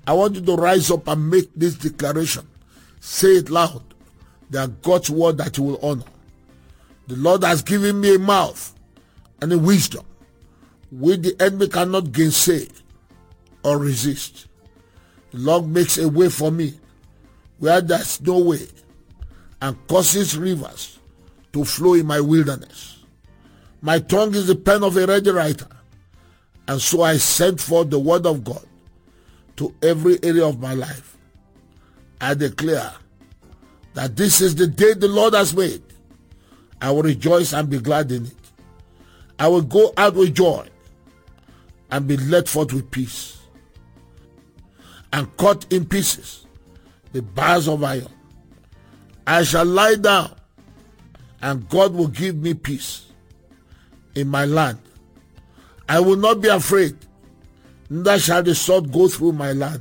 I want you to rise up and make this declaration. Say it loud. They are God's word that you will honor. The Lord has given me a mouth and a wisdom which the enemy cannot gainsay or resist. The Lord makes a way for me where there's no way and causes rivers to flow in my wilderness. My tongue is the pen of a ready writer, and so I send forth the word of God to every area of my life. I declare that this is the day the Lord has made. I will rejoice and be glad in it. I will go out with joy and be led forth with peace, and cut in pieces the bars of iron. I shall lie down, and God will give me peace in my land. I will not be afraid, neither shall the sword go through my land.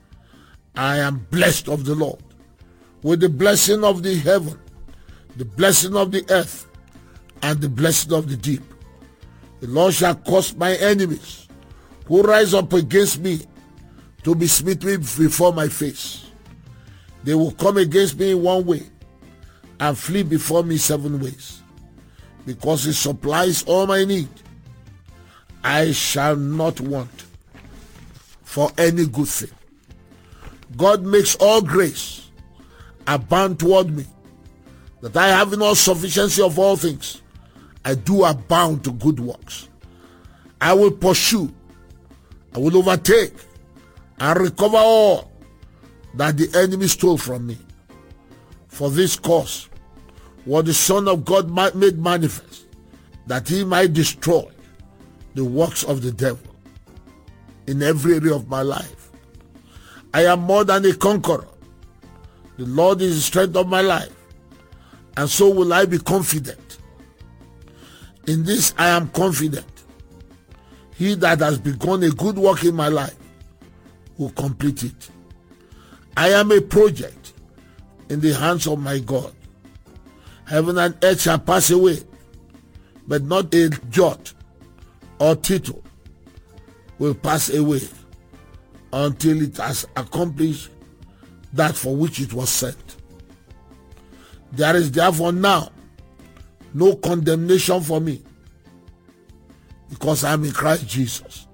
I am blessed of the Lord with the blessing of the heaven, the blessing of the earth, and the blessing of the deep. The Lord shall cause my enemies who rise up against me to be smitten before my face. They will come against me in one way and flee before me 7 ways. Because he supplies all my need, I shall not want for any good thing. God makes all grace abound toward me, that I have in all sufficiency of all things. I do abound to good works. I will pursue, I will overtake, and recover all that the enemy stole from me. For this cause was the Son of God made manifest, that he might destroy the works of the devil in every area of my life. I am more than a conqueror. The Lord is the strength of my life, and so will I be confident. In this I am confident. He that has begun a good work in my life will complete it. I am a project in the hands of my God. Heaven and earth shall pass away, but not a jot or tittle will pass away until it has accomplished that for which it was sent. There is therefore now no condemnation for me, because I am in Christ Jesus.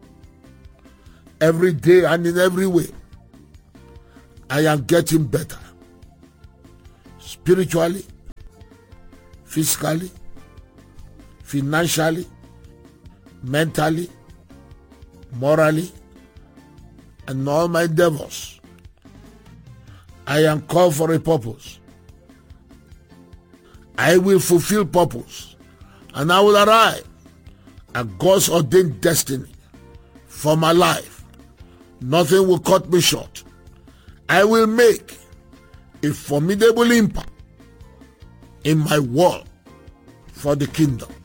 Every day and in every way, I am getting better. Spiritually, physically, financially, mentally, morally, and all my endeavors. I am called for a purpose. I will fulfill purpose, and I will arrive at God's ordained destiny for my life. Nothing will cut me short. I will make a formidable impact in my world for the kingdom.